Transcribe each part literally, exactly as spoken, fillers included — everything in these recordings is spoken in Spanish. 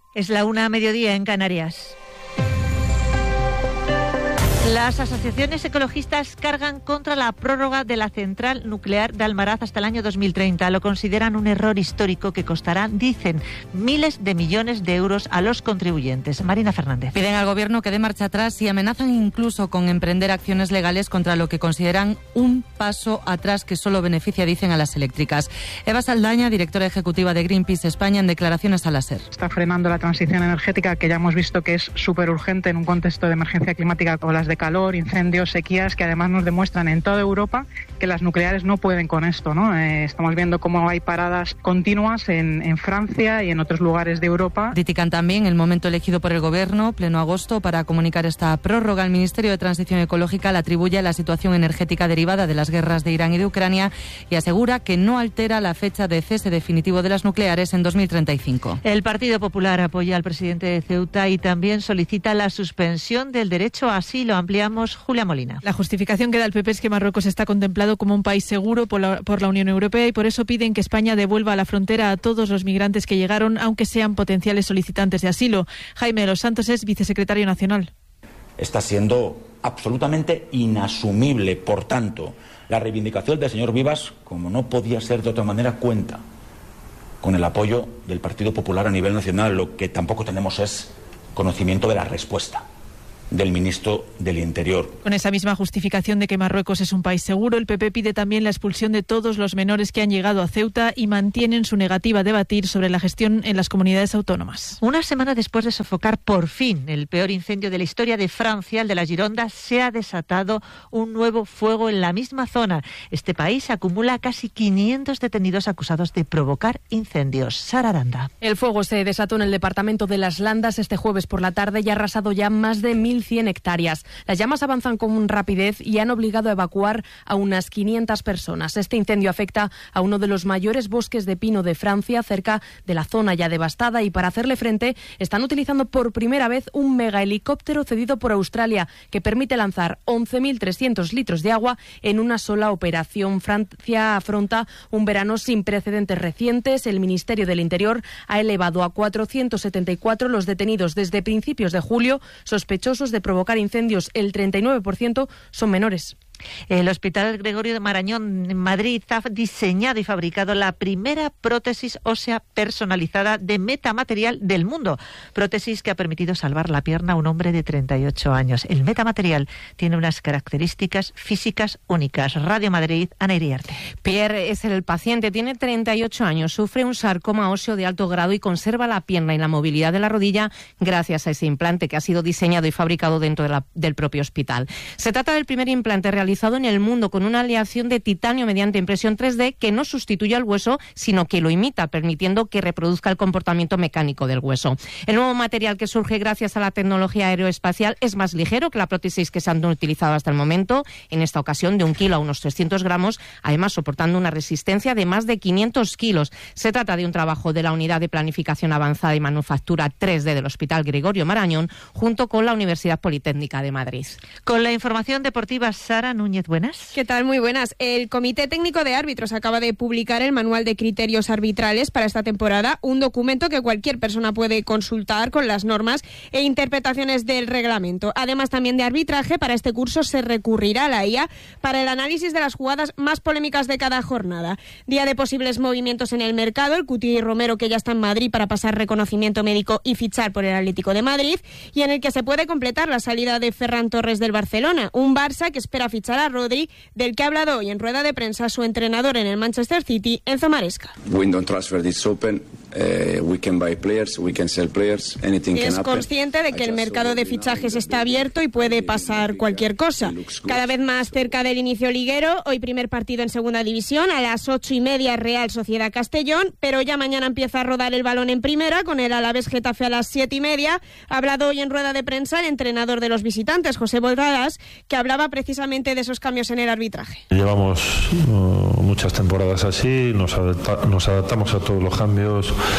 Es la una a mediodía en Canarias. Las asociaciones ecologistas cargan contra la prórroga de la central nuclear de Almaraz hasta el año dos mil treinta. Lo consideran un error histórico que costará, dicen, miles de millones de euros a los contribuyentes. Marina Fernández. Piden al Gobierno que dé marcha atrás y amenazan incluso con emprender acciones legales contra lo que consideran un paso atrás que solo beneficia, dicen, a las eléctricas. Eva Saldaña, directora ejecutiva de Greenpeace España, en declaraciones a la SER. Está frenando la transición energética, que ya hemos visto que es súper urgente en un contexto de emergencia climática como las de calor, incendios, sequías, que además nos demuestran en toda Europa que las nucleares no pueden con esto, ¿no? Eh, estamos viendo cómo hay paradas continuas en, en Francia y en otros lugares de Europa. Critican también el momento elegido por el Gobierno, pleno agosto, para comunicar esta prórroga. El Ministerio de Transición Ecológica le atribuye a la situación energética derivada de las guerras de Irán y de Ucrania y asegura que no altera la fecha de cese definitivo de las nucleares en dos mil treinta y cinco. El Partido Popular apoya al presidente de Ceuta y también solicita la suspensión del derecho a asilo. Ampliamos Julia Molina. La justificación que da el P P es que Marruecos está contemplado como un país seguro por la, por la Unión Europea y por eso piden que España devuelva a la frontera a todos los migrantes que llegaron, aunque sean potenciales solicitantes de asilo. Jaime de los Santos es vicesecretario nacional. Está siendo absolutamente inasumible, por tanto, la reivindicación del señor Vivas, como no podía ser de otra manera, cuenta con el apoyo del Partido Popular a nivel nacional. Lo que tampoco tenemos es conocimiento de la respuesta del ministro del Interior. Con esa misma justificación de que Marruecos es un país seguro, el P P pide también la expulsión de todos los menores que han llegado a Ceuta y mantienen su negativa a debatir sobre la gestión en las comunidades autónomas. Una semana después de sofocar por fin el peor incendio de la historia de Francia, el de la Gironda, se ha desatado un nuevo fuego en la misma zona. Este país acumula casi quinientos detenidos acusados de provocar incendios. Sara Aranda. El fuego se desató en el departamento de Las Landas este jueves por la tarde y ha arrasado ya más de mil cien hectáreas. Las llamas avanzan con rapidez y han obligado a evacuar a unas quinientas personas. Este incendio afecta a uno de los mayores bosques de pino de Francia, cerca de la zona ya devastada, y para hacerle frente están utilizando por primera vez un megahelicóptero cedido por Australia que permite lanzar once mil trescientos litros de agua en una sola operación. Francia afronta un verano sin precedentes recientes. El Ministerio del Interior ha elevado a cuatrocientos setenta y cuatro los detenidos desde principios de julio, sospechosos de provocar incendios. El treinta y nueve por ciento son menores. El Hospital Gregorio de Marañón en Madrid ha diseñado y fabricado la primera prótesis ósea personalizada de metamaterial del mundo. Prótesis que ha permitido salvar la pierna a un hombre de treinta y ocho años. El metamaterial tiene unas características físicas únicas. Radio Madrid, Ana Iriarte. Pierre es el paciente, tiene treinta y ocho años, sufre un sarcoma óseo de alto grado y conserva la pierna y la movilidad de la rodilla gracias a ese implante que ha sido diseñado y fabricado dentro de la, del propio hospital. Se trata del primer implante realizado realizado en el mundo con una aleación de titanio mediante impresión tres D que no sustituye al hueso, sino que lo imita, permitiendo que reproduzca el comportamiento mecánico del hueso. El nuevo material que surge gracias a la tecnología aeroespacial es más ligero que la prótesis que se han utilizado hasta el momento, en esta ocasión de un kilo a unos trescientos gramos, además soportando una resistencia de más de quinientos kilos. Se trata de un trabajo de la Unidad de Planificación Avanzada y Manufactura tres D del Hospital Gregorio Marañón, junto con la Universidad Politécnica de Madrid. Con la información deportiva, Sara Núñez, buenas. ¿Qué tal? Muy buenas. El Comité Técnico de Árbitros acaba de publicar el Manual de Criterios Arbitrales para esta temporada, un documento que cualquier persona puede consultar con las normas e interpretaciones del reglamento. Además, también de arbitraje, para este curso se recurrirá a la I A para el análisis de las jugadas más polémicas de cada jornada. Día de posibles movimientos en el mercado, el Cuti Romero, que ya está en Madrid para pasar reconocimiento médico y fichar por el Atlético de Madrid, y en el que se puede completar la salida de Ferran Torres del Barcelona, un Barça que espera fichar a Rodri, del que ha hablado hoy en rueda de prensa su entrenador en el Manchester City, Enzo Maresca. Window transfer is open. Uh, we can buy players, we can sell players, anything can happen. Es consciente de que el mercado de fichajes está abierto y puede pasar cualquier cosa. Cada vez más cerca del inicio liguero, hoy primer partido en segunda división, a las ocho y media Real Sociedad Castellón, pero ya mañana empieza a rodar el balón en primera, con el Alavés Getafe a las siete y media. Ha hablado hoy en rueda de prensa el entrenador de los visitantes, José Boldadas, que hablaba precisamente de esos cambios en el arbitraje. Llevamos uh, muchas temporadas así, nos, adapta, nos adaptamos a todos los cambios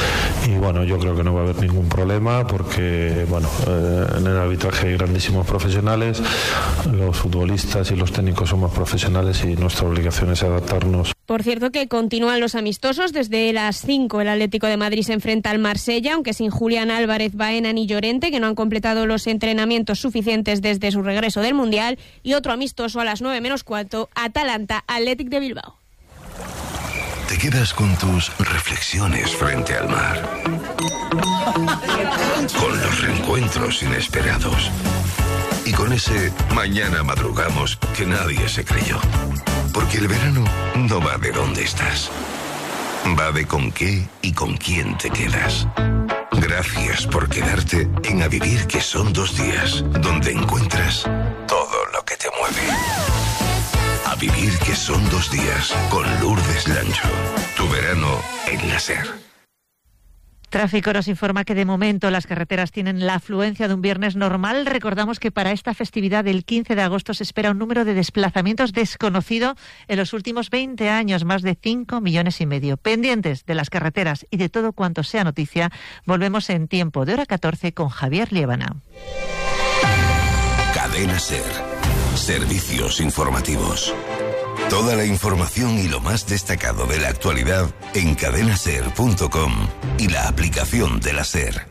y bueno, yo creo que no va a haber ningún problema porque bueno, eh, en el arbitraje hay grandísimos profesionales, los futbolistas y los técnicos somos profesionales y nuestra obligación es adaptarnos. Por cierto que continúan los amistosos. Desde las cinco el Atlético de Madrid se enfrenta al Marsella, aunque sin Julián Álvarez, Baena ni Llorente, que no han completado los entrenamientos suficientes desde su regreso del Mundial. Y otro amistoso a las nueve menos cuarto, Atalanta, Athletic de Bilbao. Te quedas con tus reflexiones frente al mar, con los reencuentros inesperados y con ese mañana madrugamos que nadie se creyó. Porque el verano no va de dónde estás, va de con qué y con quién te quedas. Gracias por quedarte en A Vivir, que son dos días, donde encuentras todo lo que te mueve. A Vivir, que son dos días, con Lourdes Lancho. Tu verano en la SER. Tráfico nos informa que de momento las carreteras tienen la afluencia de un viernes normal. Recordamos que para esta festividad del quince de agosto se espera un número de desplazamientos desconocido en los últimos veinte años, más de cinco millones y medio. Pendientes de las carreteras y de todo cuanto sea noticia, volvemos en tiempo de hora catorce con Javier Liébana. Cadena SER. Servicios informativos. Toda la información y lo más destacado de la actualidad en cadena ser punto com y la aplicación de la SER.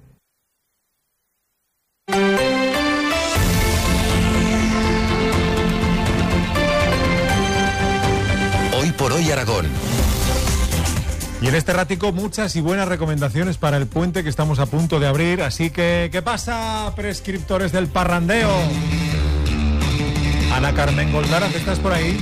Hoy por hoy Aragón. Y en este ratico muchas y buenas recomendaciones para el puente que estamos a punto de abrir. Así que, ¿qué pasa, prescriptores del parrandeo? Ana Carmen Goldara, ¿que estás por ahí?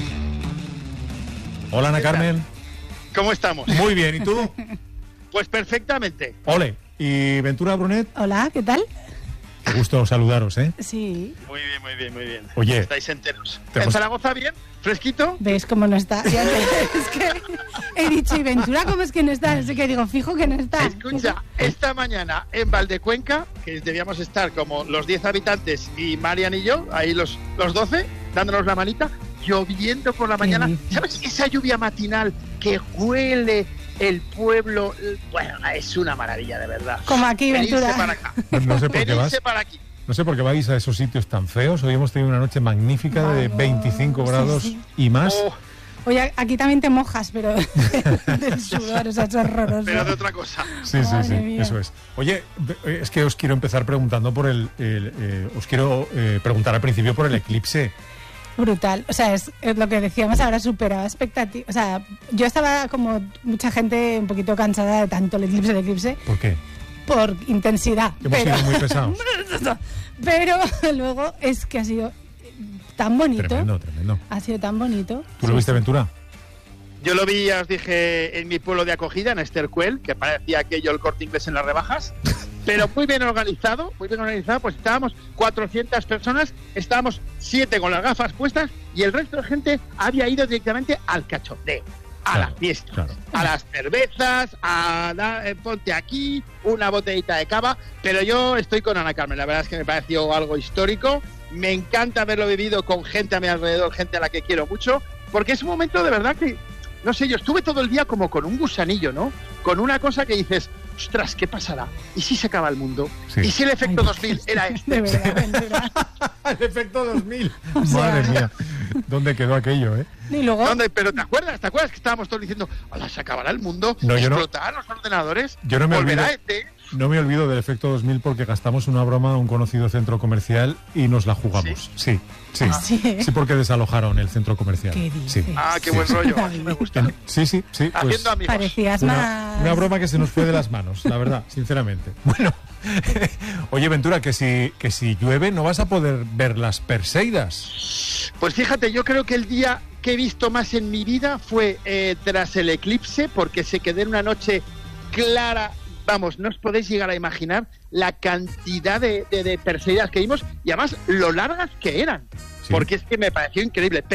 Hola, Ana Carmen. ¿Cómo estamos? Muy bien, ¿y tú? Pues perfectamente. Ole. ¿Y Ventura Brunet? Hola, ¿qué tal? Qué gusto saludaros, ¿eh? Sí. Muy bien, muy bien, muy bien. Oye. Estáis enteros. Hemos... ¿En Zaragoza bien? ¿Fresquito? ¿Ves cómo no está? Ya te... Es que he dicho, ¿y Ventura cómo es que no está? Es que digo, fijo que no está. Escucha, esta mañana en Valdecuenca, que debíamos estar como los diez habitantes y Marian y yo, ahí los, los doce, dándonos la manita, lloviendo por la mañana. ¿Sabes? Esa lluvia matinal que huele el pueblo. Bueno, es una maravilla, de verdad. Como aquí, Venirse Ventura. para acá. No sé por qué vas. para aquí. No sé por qué vais a esos sitios tan feos. Hoy hemos tenido una noche magnífica de veinticinco grados sí, sí. y más. Oh. Oye, aquí también te mojas, pero del sudor, o sea, es horroroso. Pero de otra cosa. Sí, sí, sí, mía. Eso es. Oye, es que os quiero empezar preguntando por el... el eh, os quiero eh, preguntar al principio por el eclipse. Brutal, o sea, es, es lo que decíamos ahora, superaba expectativas. O sea, yo estaba como mucha gente un poquito cansada de tanto el eclipse, el eclipse. ¿Por qué? Por intensidad. Hemos pero, sido muy pesados. Pero luego es que ha sido tan bonito. Tremendo, tremendo. Ha sido tan bonito. ¿Tú lo sí, viste, Ventura? Yo lo vi, ya os dije, en mi pueblo de acogida, en Estercuel, que parecía aquello el Corte Inglés en las rebajas, pero muy bien organizado, muy bien organizado, pues estábamos cuatrocientas personas, estábamos siete con las gafas puestas y el resto de gente había ido directamente al cachondeo, a claro, la fiesta, claro. a las cervezas, a la, eh, ponte aquí, una botellita de cava, pero yo estoy con Ana Carmen, la verdad es que me pareció algo histórico, me encanta haberlo vivido con gente a mi alrededor, gente a la que quiero mucho, porque es un momento de verdad que, no sé, yo estuve todo el día como con un gusanillo, ¿no? Con una cosa que dices, ostras, ¿qué pasará? ¿Y si se acaba el mundo? Sí. ¿Y si el efecto Ay, dos mil era este? De verdad, de verdad. El efecto dos mil. O sea... Madre mía. ¿Dónde quedó aquello, eh? Y luego... ¿Dónde? Pero ¿te acuerdas? ¿Te acuerdas que estábamos todos diciendo, hola, se acabará el mundo? No, yo no. ¿Explotarán los ordenadores? Yo no me ¿Volverá olvido. este? No me olvido del efecto dos mil porque gastamos una broma a un conocido centro comercial y nos la jugamos. Sí, sí. Sí, ah, ¿sí? sí porque desalojaron el centro comercial. ¿Qué dices? Sí. Ah, qué sí, buen sí. rollo. Así me gusta. Sí, sí, sí. Haciendo pues, amigos. Parecías una, más... una broma que se nos fue de las manos, la verdad, sinceramente. Bueno, oye, Ventura, que si, que si llueve no vas a poder ver las Perseidas. Pues fíjate, yo creo que el día que he visto más en mi vida fue eh, tras el eclipse, porque se quedó en una noche clara. Vamos, no os podéis llegar a imaginar la cantidad de, de, de Perseidas que vimos y además lo largas que eran, sí. Porque es que me pareció increíble. Pero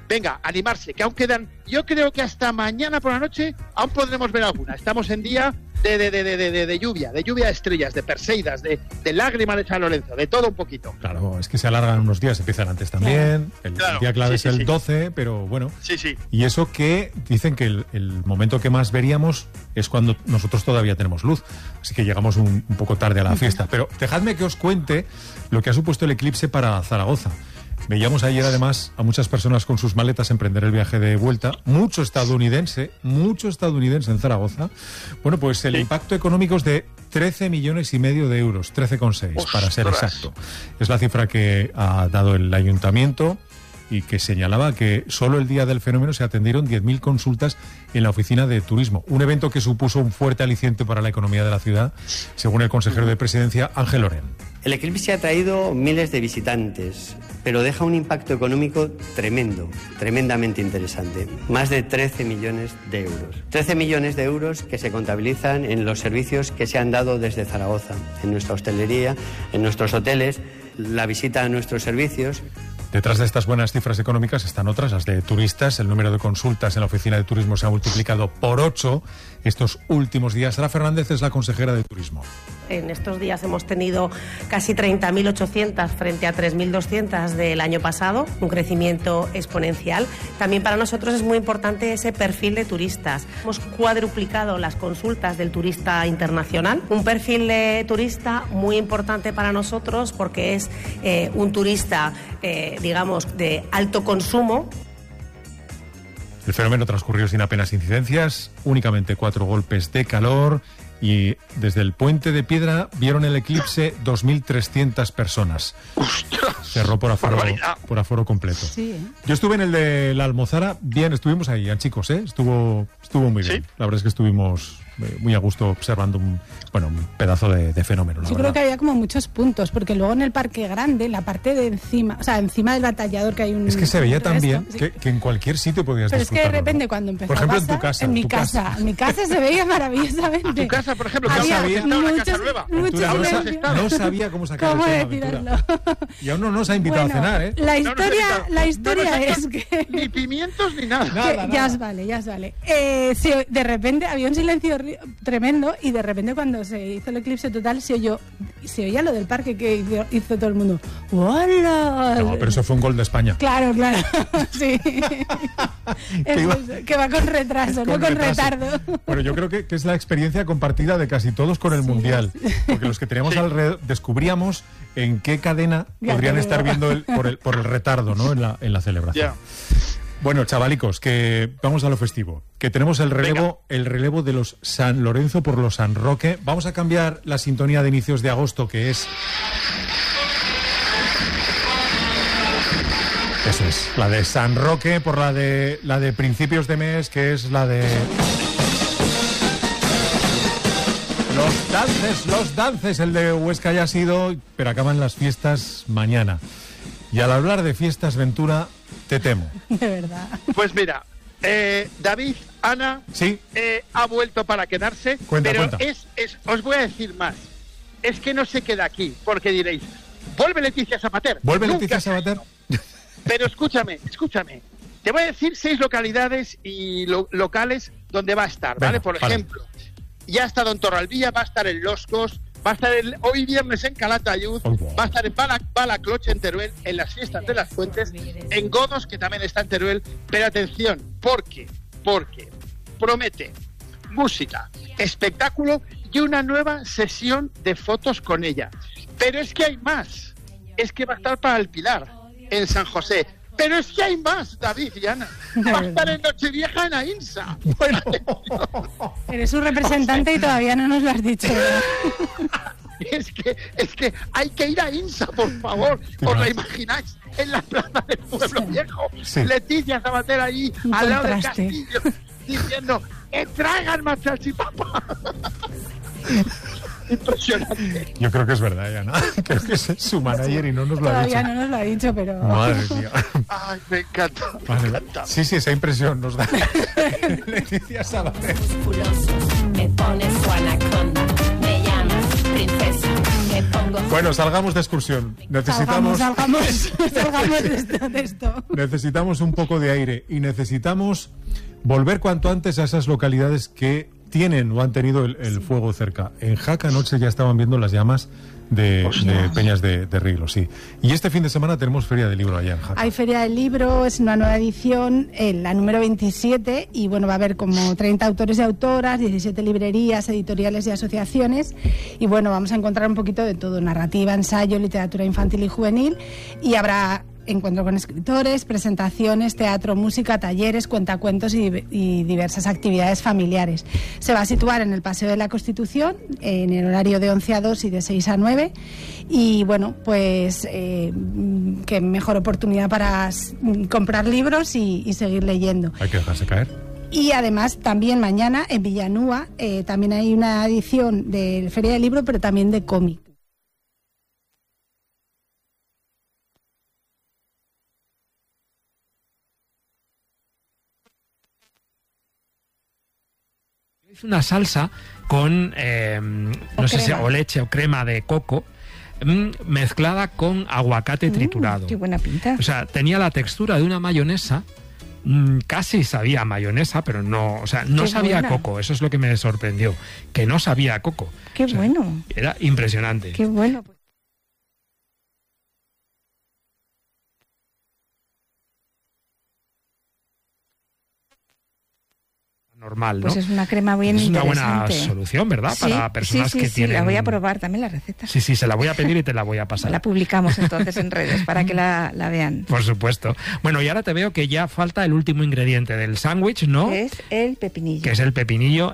venga, animarse, que aún quedan, yo creo que hasta mañana por la noche aún podremos ver alguna. Estamos en día de, de, de, de, de, de lluvia, de lluvia de estrellas, de Perseidas, de, de lágrimas de San Lorenzo, de todo un poquito. Claro, es que se alargan unos días, empiezan antes también, el, claro, el día clave sí, es sí, el sí. doce, pero bueno. Sí, sí. Y eso que dicen que el, el momento que más veríamos es cuando nosotros todavía tenemos luz, así que llegamos un, un poco tarde a la fiesta. Pero dejadme que os cuente lo que ha supuesto el eclipse para Zaragoza. Veíamos ayer además a muchas personas con sus maletas emprender el viaje de vuelta, mucho estadounidense, mucho estadounidense en Zaragoza. Bueno, pues el impacto económico es de trece millones y medio de euros, trece coma seis para ser exacto. Es la cifra que ha dado el ayuntamiento y que señalaba que solo el día del fenómeno se atendieron diez mil consultas en la oficina de turismo. Un evento que supuso un fuerte aliciente para la economía de la ciudad, según el consejero de Presidencia, Ángel Loren. El eclipse ha traído miles de visitantes, pero deja un impacto económico tremendo, tremendamente interesante. Más de trece millones de euros. trece millones de euros que se contabilizan en los servicios que se han dado desde Zaragoza, en nuestra hostelería, en nuestros hoteles, la visita a nuestros servicios. Detrás de estas buenas cifras económicas están otras, las de turistas. El número de consultas en la oficina de turismo se ha multiplicado por ocho estos últimos días. Sara Fernández es la consejera de turismo. En estos días hemos tenido casi treinta mil ochocientas frente a tres mil doscientas del año pasado, un crecimiento exponencial. También para nosotros es muy importante ese perfil de turistas. Hemos cuadruplicado las consultas del turista internacional, un perfil de turista muy importante para nosotros porque es eh, un turista, eh, digamos, de alto consumo. El fenómeno transcurrió sin apenas incidencias, únicamente cuatro golpes de calor. Y desde el Puente de Piedra vieron el eclipse dos mil trescientas personas. Cerró por aforo, por aforo completo. Sí, ¿eh? Yo estuve en el de la Almozara, bien, estuvimos ahí, ya, chicos, ¿eh? Estuvo, estuvo muy bien. ¿Sí? La verdad es que estuvimos eh, muy a gusto observando un, bueno, un pedazo de, de fenómeno. Yo verdad. creo que había como muchos puntos, porque luego en el Parque Grande, en la parte de encima, o sea, encima del batallador que hay un... Es que se veía un tan bien sí. que, que en cualquier sitio podías Pero es que de disfrutarlo, repente ¿no? cuando empezó Por ejemplo, a pasar, en tu casa. en mi tu casa, en mi casa se veía maravillosamente. Tu casa, por ejemplo, que había había estado en la casa muchos, nueva. muchos Ventura, no, sa- silencios. no sabía cómo sacar ¿Cómo el tema, decirlo? Y aún no nos ha invitado Bueno, a cenar, ¿eh? La No nos ha historia, invitado. la historia No nos ha es que... Ni pimientos ni nada. que Nada, ya nada. os vale, ya os vale. Eh, se- de repente había un silencio ri- tremendo y de repente cuando se hizo el eclipse total se oyó, se oía lo del parque que hizo, hizo todo el mundo. ¡Hola! No, pero eso fue un gol de España. Claro, claro, sí. Es iba- eso, que va con retraso, Con no con retraso. retardo. Bueno, yo creo que, que es la experiencia compartida de casi todos con el Mundial. Porque los que teníamos alrededor descubríamos en qué cadena Ya podrían te estar digo. viendo el, por, el, por el retardo, ¿no? En la, en la celebración. Ya. Bueno, chavalicos, que vamos a lo festivo. Que tenemos el relevo, el relevo de los San Lorenzo por los San Roque. Vamos a cambiar la sintonía de inicios de agosto, que es... Eso es, la de San Roque por la de la de principios de mes, que es la de... Los dances, los dances, el de Huesca ya ha sido, pero acaban las fiestas mañana. Y al hablar de fiestas, Ventura, te temo. De verdad. Pues mira, eh, David, Ana, Sí, eh, ha vuelto para quedarse, Cuenta, pero cuenta. Es, es, os voy a decir más. Es que no se queda aquí, porque diréis, vuelve Leticia Sabater. ¿vuelve Nunca Leticia se ha Sabater? ido. Pero escúchame, escúchame. Te voy a decir seis localidades y lo- locales donde va a estar, ¿vale? Venga, Por vale. ejemplo, ya ha estado en Torralbilla, va a estar en Loscos, va a estar el- hoy viernes en Calatayud, Oh, wow. va a estar en Bala- Balacloche en Teruel, en las fiestas de las Fuentes, en Godos, que también está en Teruel. Pero atención, porque, porque promete música, espectáculo y una nueva sesión de fotos con ella. Pero es que hay más. Es que va a estar para el Pilar, en San José. Pero es que hay más, David y Ana. Va a estar en Nochevieja en Ainsa. Bueno. Eres un representante y todavía no nos lo has dicho. ¿verdad? Es que, es que hay que ir a Insa, por favor. ¿Os la imagináis? En la plaza del Pueblo Viejo. Sí. Leticia Sabater allí, Un al lado del contraste. castillo, diciendo, ¡que traigan más salchipapa! Impresionante. Yo creo que es verdad, ya, ¿no? Creo que es su manager y no nos lo ha Todavía dicho. no nos lo ha dicho, pero... Madre mía. Ay, me encanta. Vale. Me encanta. Sí, sí, esa impresión nos da Leticia Sabater. Me pones su anaconda, me llamas princesa, me pongo Bueno, salgamos de excursión. Necesitamos... Salgamos, salgamos, salgamos de, esto, de esto. Necesitamos un poco de aire y necesitamos volver cuanto antes a esas localidades que tienen o han tenido el, el fuego cerca. En Jaca anoche ya estaban viendo las llamas de, de Peñas de, de Riglo, sí. Y este fin de semana tenemos Feria del Libro allá en Jaca. Hay Feria del Libro, es una nueva edición, eh, la número veintisiete, y bueno, va a haber como treinta autores y autoras, diecisiete librerías, editoriales y asociaciones, y bueno, vamos a encontrar un poquito de todo, narrativa, ensayo, literatura infantil y juvenil, y habrá encuentro con escritores, presentaciones, teatro, música, talleres, cuentacuentos y, y diversas actividades familiares. Se va a situar en el Paseo de la Constitución, en el horario de once a dos y de seis a nueve. Y bueno, pues eh, qué mejor oportunidad para comprar libros y, y seguir leyendo. Hay que dejarse caer. Y además también mañana en Villanúa eh, también hay una edición de Feria del Libro, pero también de cómic. Hice una salsa con, eh, no o sé crema. si o leche o crema de coco, mmm, mezclada con aguacate triturado. Mm, qué buena pinta. O sea, tenía la textura de una mayonesa, mmm, casi sabía a mayonesa, pero no, o sea, no Qué sabía a buena. coco. Eso es lo que me sorprendió, que no sabía a coco. Qué O sea, bueno. Era impresionante. Qué bueno. Normal, ¿no? Pues es una crema bien Es una interesante. buena solución, ¿verdad? Sí, Para personas sí, sí, que sí, tienen... la voy a probar también la receta. Sí, sí, se la voy a pedir y te la voy a pasar. La publicamos entonces en redes para que la, la vean. Por supuesto. Bueno, y ahora te veo que ya falta el último ingrediente del sándwich, ¿no? Que es el pepinillo. Que es el pepinillo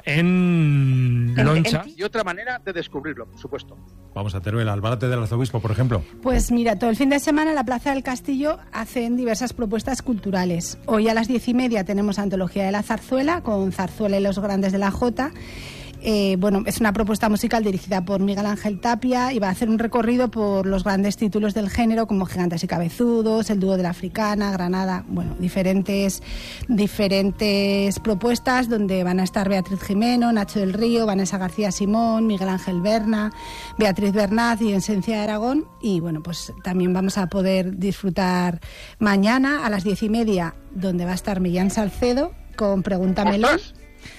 en loncha. Y otra manera de descubrirlo, por supuesto. Vamos a Teruel, al Barate del Arzobispo, por ejemplo. Pues mira, todo el fin de semana en la Plaza del Castillo hacen diversas propuestas culturales. Hoy a las diez y media tenemos Antología de la Zarzuela, con Zarzuela y los Grandes de la Jota. Eh, bueno, es una propuesta musical dirigida por Miguel Ángel Tapia y va a hacer un recorrido por los grandes títulos del género como Gigantes y Cabezudos, El Dúo de la Africana, Granada, bueno, diferentes, diferentes propuestas donde van a estar Beatriz Jimeno, Nacho del Río, Vanessa García Simón, Miguel Ángel Berna, Beatriz Bernaz y Esencia de Aragón. Y bueno, pues también vamos a poder disfrutar mañana a las diez y media, donde va a estar Millán Salcedo con Pregúntamelo. ¡Ostras!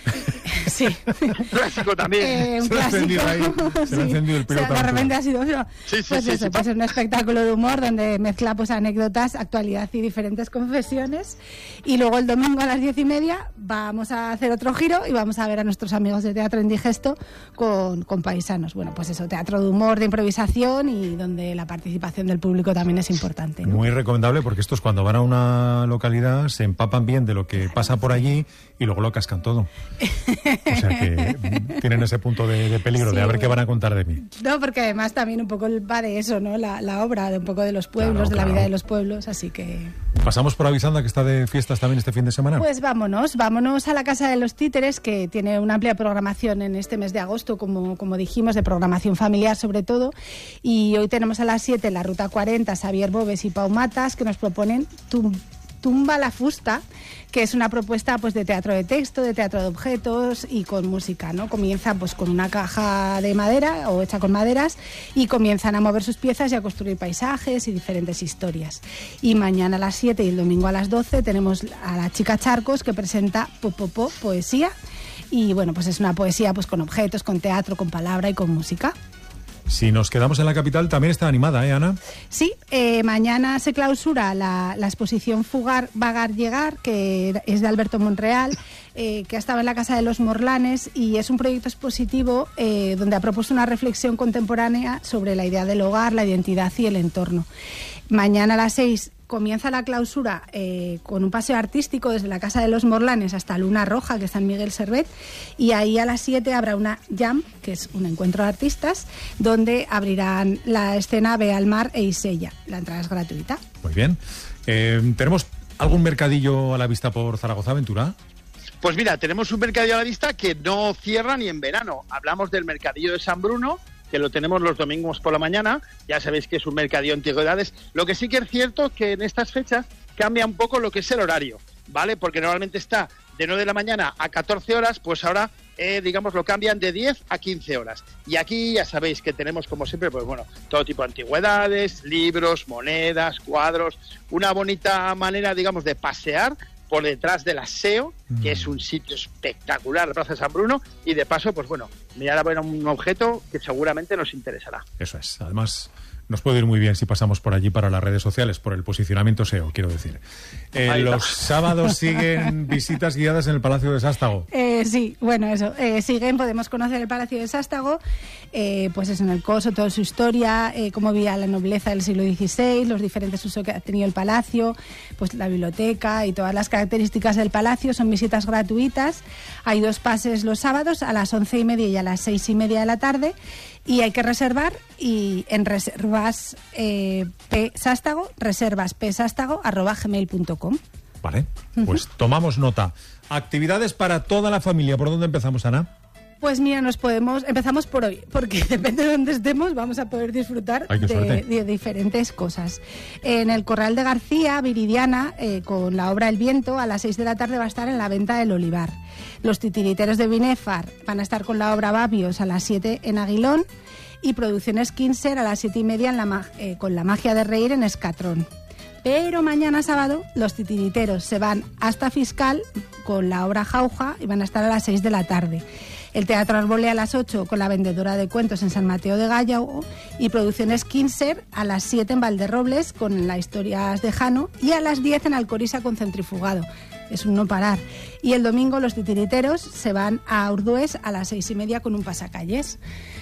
Sí. Un clásico también. Eh, un Se le ha encendido clásico. ahí, se le ha Sí. encendido el O sea, piloto. de repente ha sido eso. Sí, sí, pues sí, eso, sí. pues es un espectáculo de humor donde mezcla pues anécdotas, actualidad y diferentes confesiones. Y luego el domingo a las diez y media vamos a hacer otro giro y vamos a ver a nuestros amigos de Teatro Indigesto con, con paisanos. Bueno, pues eso, teatro de humor, de improvisación y donde la participación del público también es importante, ¿no? Muy recomendable porque estos cuando van a una localidad se empapan bien de lo que pasa por allí y luego lo cascan todo. O sea que mm, tienen ese punto de, de peligro Sí, de a ver bueno. qué van a contar de mí. No, porque además también un poco va de eso, ¿no? La, la obra, de un poco de los pueblos, Claro, de la claro. vida de los pueblos, así que... Pasamos por Avisanda, que está de fiestas también este fin de semana. Pues vámonos, vámonos a la Casa de los Títeres, que tiene una amplia programación en este mes de agosto, como, como dijimos, de programación familiar sobre todo. Y hoy tenemos a las siete la Ruta cuarenta, Xavier Bobes y Pau Matas, que nos proponen Tum- Tumba la Fusta, que es una propuesta pues de teatro de texto, de teatro de objetos y con música, ¿no? Comienza pues con una caja de madera o hecha con maderas y comienzan a mover sus piezas y a construir paisajes y diferentes historias. Y mañana a las siete y el domingo a las doce tenemos a la Chica Charcos, que presenta Popopó, poesía. Y bueno, pues es una poesía pues con objetos, con teatro, con palabra y con música. Si nos quedamos en la capital, también está animada, ¿eh, Ana? Sí, eh, mañana se clausura la, la exposición Fugar, Vagar, Llegar, que es de Alberto Monreal, eh, que ha estado en la Casa de los Morlanes, y es un proyecto expositivo eh, donde ha propuesto una reflexión contemporánea sobre la idea del hogar, la identidad y el entorno. Mañana a las seis comienza la clausura eh, con un paseo artístico desde la Casa de los Morlanes hasta Luna Roja, que está en Miguel Servet, y ahí a las siete habrá una jam, que es un encuentro de artistas, donde abrirán la escena Ve al Mar e Isella. La entrada es gratuita. Muy bien. Eh, ¿Tenemos algún mercadillo a la vista por Zaragoza, Aventura? Pues mira, tenemos un mercadillo a la vista que no cierra ni en verano. Hablamos del mercadillo de San Bruno, que lo tenemos los domingos por la mañana. Ya sabéis que es un mercadillo de antigüedades. Lo que sí que es cierto que en estas fechas cambia un poco lo que es el horario, ¿vale? Porque normalmente está de nueve de la mañana a catorce horas, pues ahora eh, digamos, lo cambian de diez a quince horas. Y aquí ya sabéis que tenemos, como siempre, pues bueno, todo tipo de antigüedades, libros, monedas, cuadros, una bonita manera, digamos, de pasear por detrás del Aseo, que es un sitio espectacular, la Plaza de San Bruno, y de paso, pues bueno, mirar a ver un objeto que seguramente nos interesará. Eso es. Además, nos puede ir muy bien si pasamos por allí para las redes sociales, por el posicionamiento S E O, quiero decir. Eh, los sábados siguen visitas guiadas en el Palacio de Sástago. Eh, sí, bueno, eso. Eh, siguen, podemos conocer el Palacio de Sástago, eh, pues es en el Coso, toda su historia, eh, cómo vivía la nobleza del siglo dieciséis, los diferentes usos que ha tenido el palacio, pues la biblioteca y todas las características del palacio. Son visitas gratuitas. Hay dos pases los sábados a las once y media y a las seis y media de la tarde. Y hay que reservar y en reservas eh, P Sástago, reservas P Sástago arroba gmail punto com. Vale, pues tomamos nota. Actividades para toda la familia. ¿Por dónde empezamos, Ana? Pues mira, nos podemos empezamos por hoy, porque depende de dónde estemos, vamos a poder disfrutar Ay, de, de diferentes cosas. En el Corral de García, Viridiana, eh, con la obra El Viento, a las seis de la tarde va a estar en la venta del Olivar. Los titiriteros de Binefar van a estar con la obra Babios a las siete en Aguilón, y Producciones Kinser a las siete y media en la, eh, con la magia de reír en Escatrón. Pero mañana sábado los titiriteros se van hasta Fiscal con la obra Jauja y van a estar a las seis de la tarde. El Teatro Arbolé a las ocho con la vendedora de cuentos en San Mateo de Gallao, y Producciones Kinser a las siete en Valderrobles con las historias de Jano, y a las diez en Alcoriza con Centrifugado. Es un no parar. Y el domingo los titiriteros se van a Urdués a las seis y media con un pasacalles.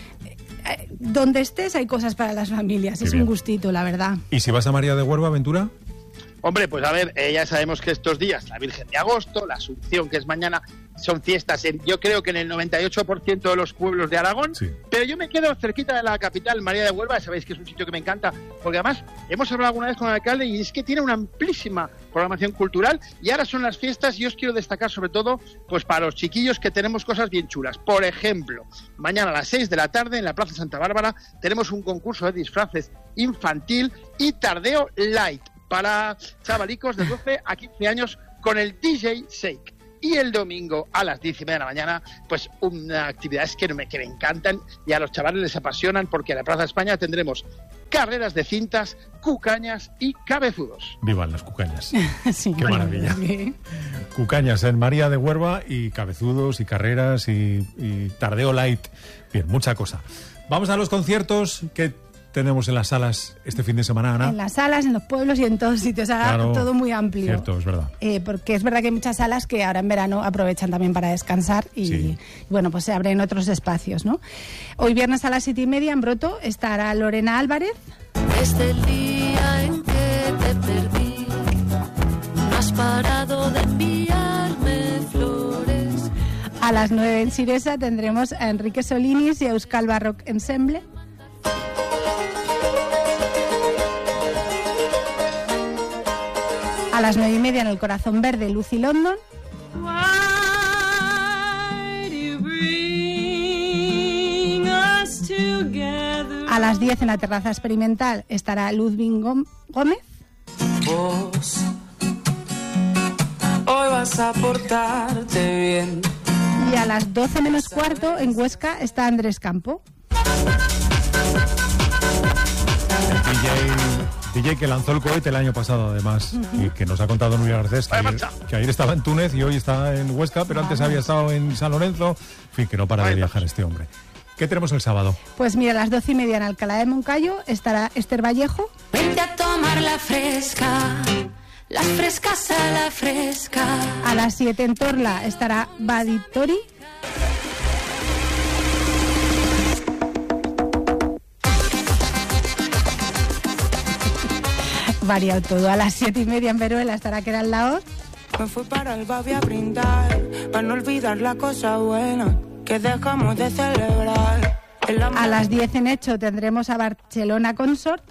Donde estés hay cosas para las familias. Qué es bien. Un gustito, la verdad. ¿Y si vas a María de Huerva, Aventura? Hombre, pues a ver, eh, ya sabemos que estos días, la Virgen de Agosto, la Asunción, que es mañana, son fiestas en, yo creo que en el noventa y ocho por ciento de los pueblos de Aragón, sí. Pero yo me quedo cerquita de la capital, María de Huerva, sabéis que es un sitio que me encanta, porque además hemos hablado alguna vez con el alcalde y es que tiene una amplísima programación cultural, y ahora son las fiestas y os quiero destacar sobre todo, pues para los chiquillos, que tenemos cosas bien chulas. Por ejemplo, mañana a las seis de la tarde en la Plaza Santa Bárbara tenemos un concurso de disfraces infantil y tardeo light para chavalicos de doce a quince años con el D J Shake. Y el domingo a las diez y media de la mañana, pues una actividad que me, que me encantan y a los chavales les apasionan, porque en la Plaza de España tendremos carreras de cintas, cucañas y cabezudos. ¡Vivan las cucañas! Sí, ¡qué maravilla! Sí. Cucañas en María de Huerva, y cabezudos y carreras y, y tardeo light. Bien, mucha cosa. Vamos a los conciertos que tenemos en las salas este fin de semana, Ana. En las salas, en los pueblos y en todos sitios. Ahora claro, todo muy amplio. Cierto, es verdad. Eh, porque es verdad que hay muchas salas que ahora en verano aprovechan también para descansar y, sí. y bueno, pues se abren otros espacios, ¿no? Hoy viernes a las siete y media en Broto estará Lorena Álvarez. Desde el día en que te perdí, no has parado de enviarme flores. A las nueve en Siresa tendremos a Enrique Solinis y a Euskal Barrock Ensemble. A las nueve y media en el Corazón Verde, Lucy London. A las diez en la Terraza Experimental estará Ludwig Gómez. Vos hoy vas a portarte bien. Y a las doce menos cuarto en Huesca está Andrés Campo. D J que lanzó el cohete el año pasado, además, uh-huh. y que nos ha contado Nuria Garcés que, ayer, que ayer estaba en Túnez y hoy está en Huesca, pero antes había estado en San Lorenzo. En fin, que no para de viajar este hombre. ¿Qué tenemos el sábado? Pues mira, a las doce y media en Alcalá de Moncayo estará Esther Vallejo. Vente a tomar la fresca, las frescas a la fresca. A las siete en Torla estará Baditori. Variado todo. A las siete y media en Veruela estará Keral Laos. Me fui para el Babi a brindar, para no olvidar la cosa buena que dejamos de celebrar. A las diez en Hecho tendremos a Barcelona Consort.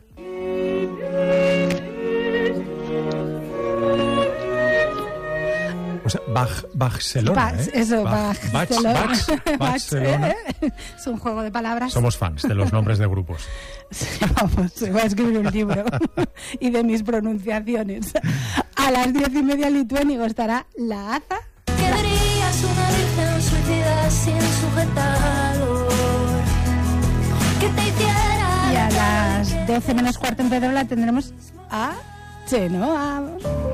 O sea, Bach, Barcelona, ¿eh? Eso, Bach, Barcelona. Bach, Barcelona. Es un juego de palabras. Somos fans de los nombres de grupos. Sí, vamos, voy a escribir un libro y de mis pronunciaciones. A las diez y media en Lituénigo estará La Aza. Quedarías una virgen suicida sin doce menos cuarto en Pedrola tendremos a Chenoa.